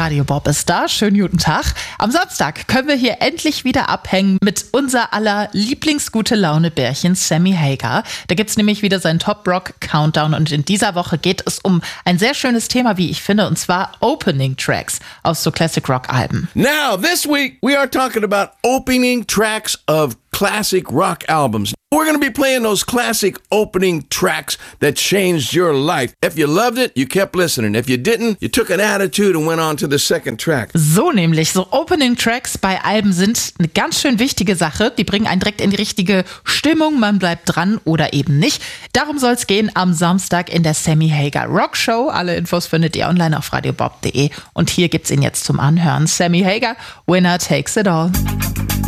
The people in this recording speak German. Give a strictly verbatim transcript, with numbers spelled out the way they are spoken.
Radio Bob ist da. Schönen guten Tag. Am Samstag können wir hier endlich wieder abhängen mit unser aller Lieblingsgute-Laune-Bärchen Sammy Hagar. Da gibt's nämlich wieder seinen Top-Rock-Countdown und in dieser Woche geht es um ein sehr schönes Thema, wie ich finde, und zwar Opening Tracks aus so Classic-Rock-Alben. Now, this week we are talking about opening tracks of classic rock albums. We're going to be playing those classic opening tracks that changed your life. If you loved it, you kept listening. If you didn't, you took an attitude and went on to the second track. So nämlich, so Opening Tracks bei Alben sind eine ganz schön wichtige Sache. Die bringen einen direkt in die richtige Stimmung. Man bleibt dran oder eben nicht. Darum soll es gehen am Samstag in der Sammy Hagar Rock Show. Alle Infos findet ihr online auf radio bob punkt de. Und hier gibt's ihn jetzt zum Anhören. Sammy Hagar, Winner Takes It All.